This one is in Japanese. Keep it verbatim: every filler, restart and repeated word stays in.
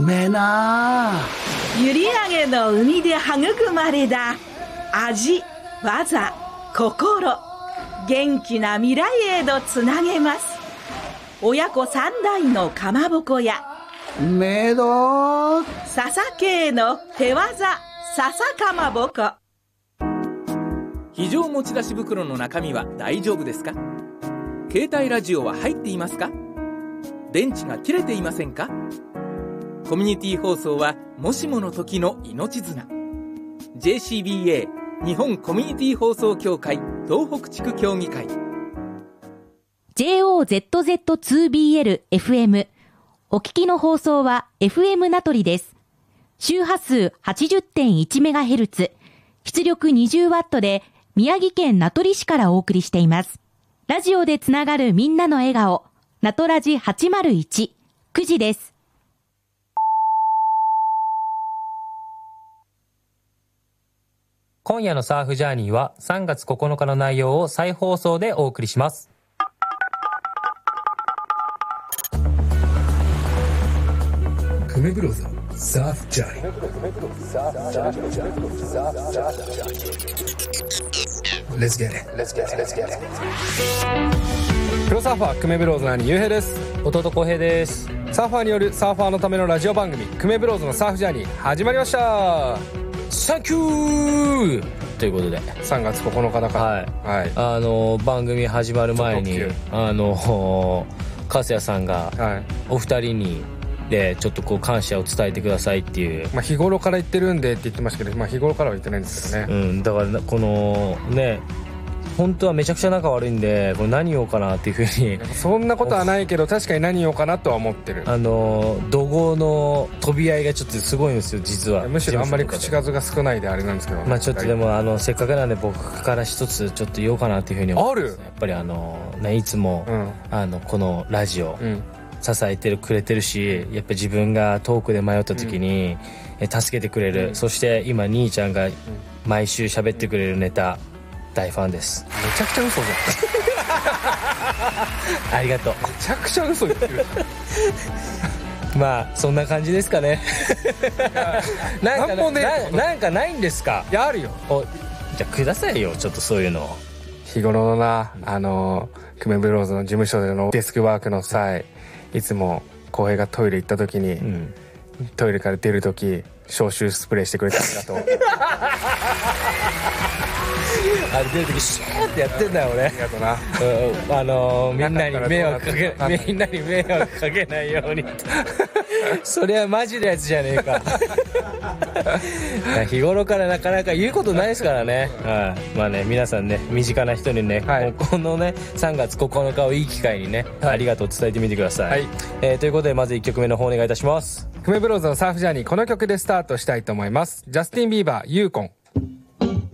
めな閖上の海で育まれた味、技、心、元気な未来へとつなげます。親子三代のかまぼこやめど笹系の手技笹かまぼこ。 非常持ち出し袋の中身は大丈夫ですか？携帯ラジオは入っていますか？電池が切れていませんか？コミュニティ放送はもしもの時の命綱。 ジェーシービーエー 日本コミュニティ放送協会東北地区協議会ジェイオーゼットゼットツービーエルエフエム お聞きの放送は エフエム 名取です。周波数 はちじゅってんいちメガヘルツ、出力 にじゅうワット で宮城県名取市からお送りしています。ラジオでつながるみんなの笑顔、名取ラジはちまるいち、くじです。 今夜のサーフジャーニーはさんがつここのかの内容を再放送でお送りします。 久米ブローズサーフジャーニー Let's get it Let's get it Let's get it プロサーファー久米ブローズの兄ゆうへいです。 弟浩平です。 サーファーによるサーファーのためのラジオ番組久米ブローズのサーフジャーニー始まりました。 サンキューということでさんがつここのかだから、 はい、 はい、 あの番組始まる前にあの粕谷さんがお二人にでちょっとこう感謝を伝えてくださいっていう、 まあ、日頃から言ってるんでって言ってましたけど、まあ、日頃からは言ってないんですけどね、 うん、だからこのね本当はめちゃくちゃ仲悪いんでこれ何言おうかなっていうふうにそんなことはないけど確かに何言おうかなとは思ってる。 あの怒号の飛び合いがちょっとすごいんですよ実は。 むしろあんまり口数が少ないであれなんですけど、 まあちょっとでもあのせっかくなんで僕から一つちょっと言おうかなっていうふうに思ってます。 あるやっぱりあのねいつも、うん、あのこのラジオ、うん支えてるくれてるし、やっぱ自分がトークで迷った時に、うん、助けてくれる、うん、そして今兄ちゃんが毎週喋ってくれるネタ、うん、大ファンです。 めちゃくちゃ嘘じゃんありがとう。 めちゃくちゃ嘘言ってるまあそんな感じですかねなんかな、な, なんかないんですか？ いやあるよ。 おじゃあくださいよちょっとそういうの。 日頃のなあの久米ブローズの事務所でのデスクワークの際いつも浩平がトイレ行った時に、うん、トイレから出る時消臭スプレーしてくれてありがとうあれ出る時シューってやってんだよ俺。 ありがとうな、 うん、あのー、みんなに迷惑かけみんなに迷惑かけないようにそれはマジなやつじゃねえか日頃からなかなか言うことないですからね、はい、まあね皆さんね身近な人にね、はい、このねさんがつここのかをいい機会にね、はい、ありがとう伝えてみてください、はいえー、ということでまずいっきょくめの方お願いいたします。 久米ブローズのサーフジャーニー、この曲でスタートしたいと思います。ジャスティン・ビーバー、ユーコン。